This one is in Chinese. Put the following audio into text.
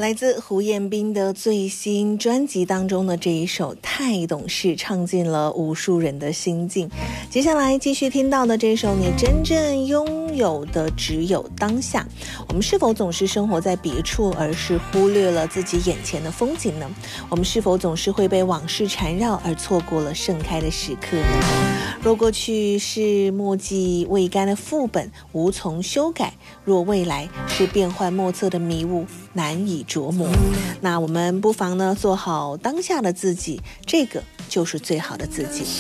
来自胡彦斌的最新专辑当中的这一首《太懂事》，唱进了无数人的心境。接下来继续听到的这首《你真正拥有的只有当下》，我们是否总是生活在别处，而是忽略了自己眼前的风景呢？我们是否总是会被往事缠绕，而错过了盛开的时刻呢？若过去是墨迹未干的副本，无从修改；若未来是变幻莫测的迷雾，难以琢磨。那我们不妨呢，做好当下的自己，这个就是最好的自己。